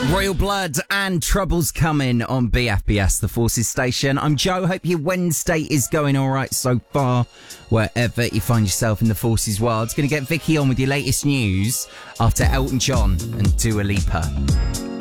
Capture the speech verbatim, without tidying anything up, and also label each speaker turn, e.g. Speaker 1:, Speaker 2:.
Speaker 1: Royal Blood and Trouble's coming on B F B S, the Forces station. I'm Joe. Hope your Wednesday is going all right so far, wherever you find yourself in the Forces world. Going to get Vicky on with your latest news after Elton John and Dua Lipa.